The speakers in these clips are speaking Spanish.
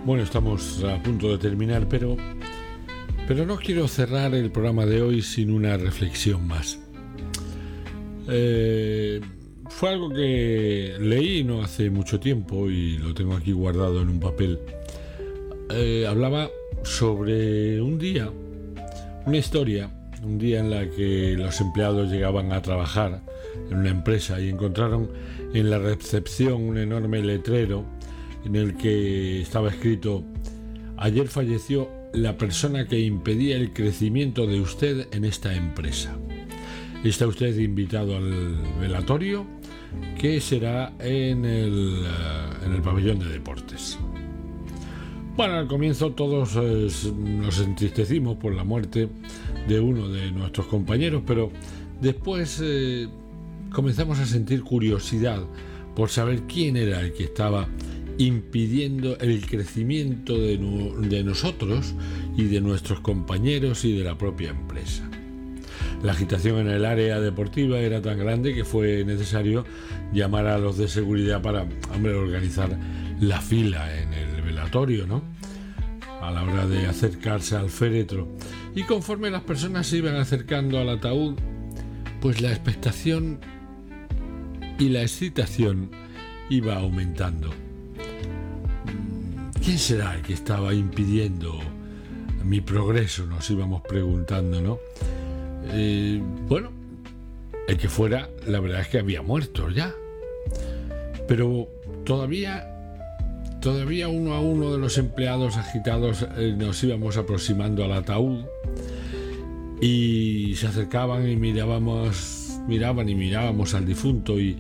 Bueno, estamos a punto de terminar, pero no quiero cerrar el programa de hoy sin una reflexión más. Fue algo que leí no hace mucho tiempo y lo tengo aquí guardado en un papel. Hablaba sobre un día, una historia, un día en la que los empleados llegaban a trabajar en una empresa y encontraron en la recepción un enorme letrero en el que estaba escrito: ayer falleció la persona que impedía el crecimiento de usted en esta empresa. Está usted invitado al velatorio, que será en el pabellón de deportes. Bueno, al comienzo todos nos entristecimos por la muerte de uno de nuestros compañeros, pero después comenzamos a sentir curiosidad por saber quién era el que estaba impidiendo el crecimiento de nosotros y de nuestros compañeros y de la propia empresa. La agitación en el área deportiva era tan grande que fue necesario llamar a los de seguridad para, organizar la fila en el velatorio, ¿no? A la hora de acercarse al féretro. Y conforme las personas se iban acercando al ataúd, pues la expectación y la excitación iba aumentando. ¿Quién será el que estaba impidiendo mi progreso? Nos íbamos preguntando, ¿no? Bueno, el que fuera, la verdad es que había muerto ya. Pero todavía uno a uno de los empleados agitados nos íbamos aproximando al ataúd y se acercaban y mirábamos al difunto y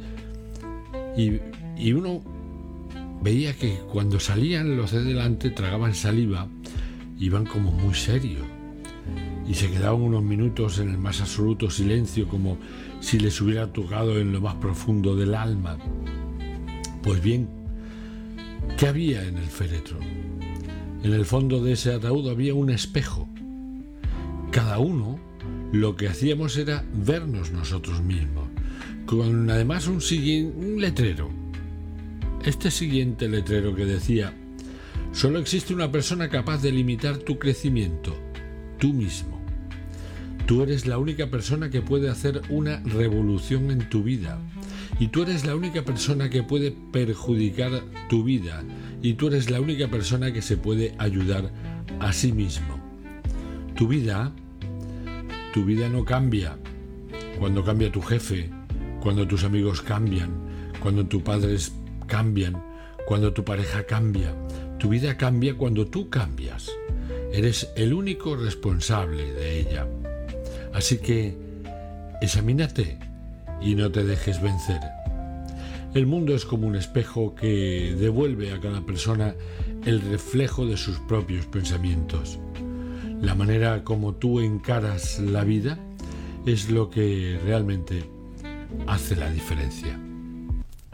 uno veía que cuando salían los de delante tragaban saliva, iban como muy serios y se quedaban unos minutos en el más absoluto silencio, como si les hubiera tocado en lo más profundo del alma. Pues bien, ¿qué había en el féretro? En el fondo de ese ataúd había un espejo. Cada uno lo que hacíamos era vernos nosotros mismos, con además un letrero. Este siguiente letrero que decía: solo existe una persona capaz de limitar tu crecimiento, tú mismo. Tú eres la única persona que puede hacer una revolución en tu vida. Y tú eres la única persona que puede perjudicar tu vida. Y tú eres la única persona que se puede ayudar a sí mismo. Tu vida no cambia cuando cambia tu jefe, cuando tus amigos cambian, cuando tus padres cambian, cuando tu pareja cambia. Tu vida cambia cuando tú cambias. Eres el único responsable de ella. Así que examínate y no te dejes vencer. El mundo es como un espejo que devuelve a cada persona el reflejo de sus propios pensamientos. La manera como tú encaras la vida es lo que realmente hace la diferencia.